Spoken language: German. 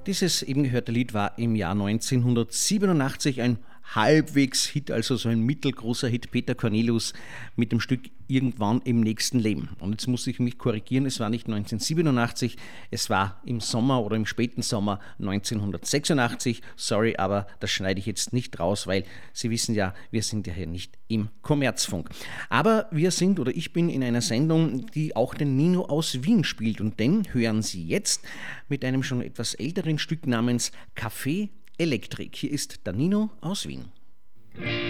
Dieses eben gehörte Lied war im Jahr 1987 ein halbwegs Hit, also so ein mittelgroßer Hit, Peter Cornelius mit dem Stück Irgendwann im nächsten Leben. Und jetzt muss ich mich korrigieren, es war nicht 1987, es war im Sommer oder im späten Sommer 1986. Sorry, aber das schneide ich jetzt nicht raus, weil Sie wissen ja, wir sind ja hier nicht im Kommerzfunk. Aber wir sind oder ich bin in einer Sendung, die auch den Nino aus Wien spielt. Und den hören Sie jetzt mit einem schon etwas älteren Stück namens Café Elektrik. Hier ist der Nino aus Wien.